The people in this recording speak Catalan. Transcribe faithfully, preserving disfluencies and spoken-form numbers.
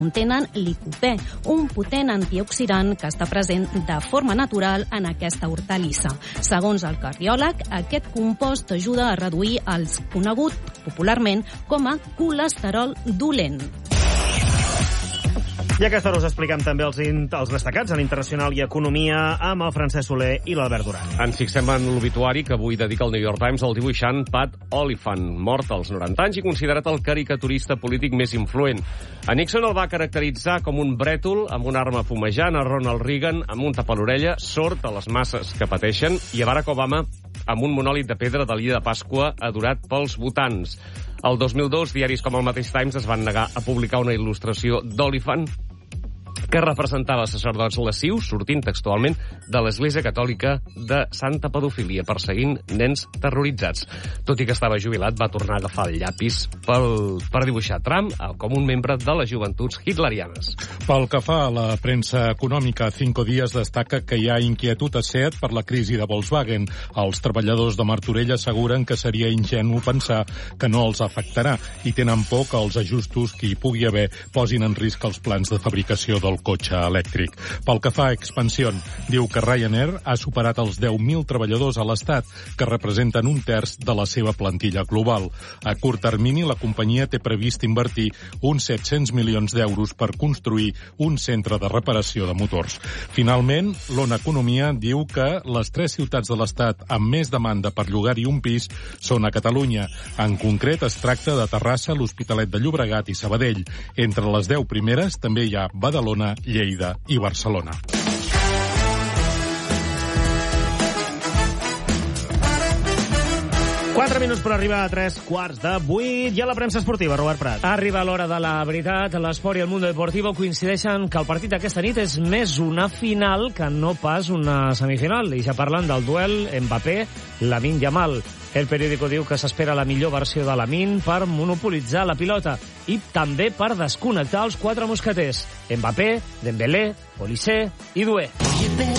contenen licopè, un potent antioxidant que està present de forma natural en aquesta hortalissa. Segons el cardiòleg, aquest compost ajuda a reduir el conegut popularment com a colesterol dolent. I a aquesta hora us expliquem també els, els destacats en internacional i economia amb el Francesc Soler i l'Albert Duran. Ens fixem en l'obituari que avui dedica el New York Times al dibuixant Pat Oliphant, mort als noranta anys i considerat el caricaturista polític més influent. A Nixon el va caracteritzar com un brètol amb una arma fumejant, a Ronald Reagan amb un tap a l'orella, sord a les masses que pateixen, i a Barack Obama amb un monòlit de pedra de l'illa de Pasqua adorat pels votants. El dos mil dos, diaris com el mateix Times es van negar a publicar una il·lustració d'Oliphant que representava sacerdots lascius, sortint textualment de l'Església Catòlica de Santa Pedofília, perseguint nens terroritzats. Tot i que estava jubilat, va tornar a agafar el llapis pel, per dibuixar Trump com un membre de les joventuts hitlerianes. Pel que fa a la premsa econòmica, Cinco Días destaca que hi ha inquietud a SEAT per la crisi de Volkswagen. Els treballadors de Martorell asseguren que seria ingenu pensar que no els afectarà i tenen por que els ajustos que hi pugui haver posin en risc els plans de fabricació del cotxe elèctric. Pel que fa a Expansión, diu que Ryanair ha superat els deu mil treballadors a l'Estat, que representen un terç de la seva plantilla global. A curt termini, la companyia té previst invertir uns set-cents milions d'euros per construir un centre de reparació de motors. Finalment, l'Ona Economia diu que les tres ciutats de l'Estat amb més demanda per llogar-hi un pis són a Catalunya. En concret, es tracta de Terrassa, l'Hospitalet de Llobregat i Sabadell. Entre les deu primeres també hi ha Badalona, Lleida i Barcelona. Quatre minuts per arribar a tres quarts de vuit. I a la premsa esportiva, Robert Prat. Arriba l'hora de la veritat. L'esport i el Mundo Deportivo coincideixen que el partit d'aquesta nit és més una final que no pas una semifinal. I ja parlen del duel Mbappé-Lamine Yamal. El periòdico diu que s'espera la millor versió de Lamine per monopolitzar la pilota i també per desconnectar els quatre mosqueters: Mbappé, Dembélé, Olise i Doué.